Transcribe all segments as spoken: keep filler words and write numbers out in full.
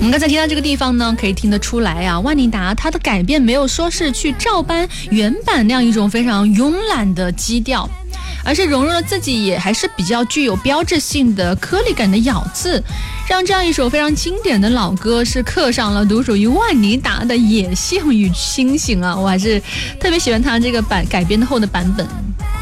们刚才提到这个地方呢，可以听得出来啊，万妮达她的改变没有说是去照搬原版那样一种非常慵懒的基调，而是融入了自己也还是比较具有标志性的颗粒感的咬字，让这样一首非常经典的老歌是刻上了独属于万妮达的野性与清醒啊！我还是特别喜欢他这个版改编的后的版本。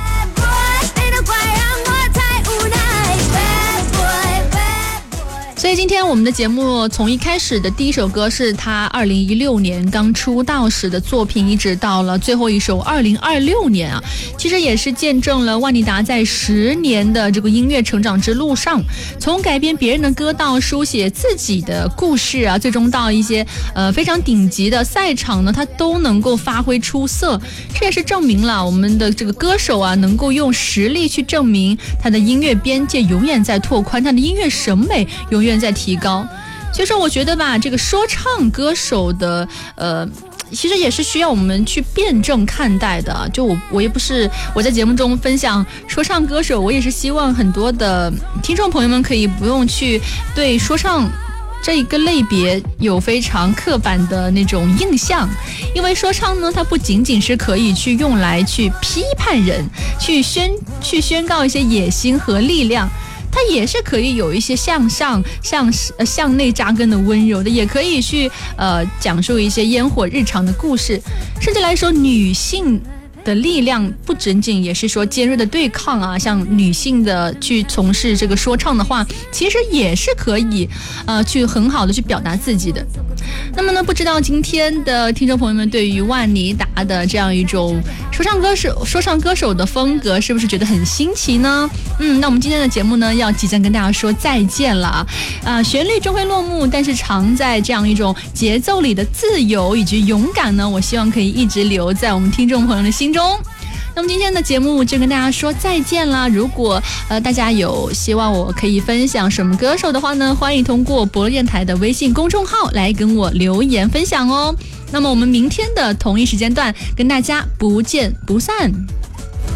所以今天我们的节目从一开始的第一首歌是他二零一六年刚出道时的作品，一直到了最后一首二零二六年啊，其实也是见证了万妮达在十年的这个音乐成长之路上，从改编别人的歌到书写自己的故事啊，最终到一些呃非常顶级的赛场呢，他都能够发挥出色。这也是证明了我们的这个歌手啊，能够用实力去证明他的音乐边界永远在拓宽，他的音乐审美永远在提高。所以说我觉得吧，这个说唱歌手的呃其实也是需要我们去辩证看待的。就我我也不是我在节目中分享说唱歌手，我也是希望很多的听众朋友们可以不用去对说唱这一个类别有非常刻板的那种印象，因为说唱呢，它不仅仅是可以去用来去批判人，去宣去宣告一些野心和力量，它也是可以有一些向上向呃向内扎根的温柔的，也可以去呃讲述一些烟火日常的故事，甚至来说女性的力量不仅仅也是说尖锐的对抗啊，像女性的去从事这个说唱的话，其实也是可以呃去很好的去表达自己的。那么呢，不知道今天的听众朋友们对于万妮达的这样一种说唱歌手说唱歌手的风格是不是觉得很新奇呢？嗯，那我们今天的节目呢要即将跟大家说再见了啊、呃！旋律终会落幕，但是藏在这样一种节奏里的自由以及勇敢呢，我希望可以一直留在我们听众朋友的心中。那么今天的节目就跟大家说再见啦！如果呃大家有希望我可以分享什么歌手的话呢，欢迎通过博乐电台的微信公众号来跟我留言分享哦。那么我们明天的同一时间段跟大家不见不散。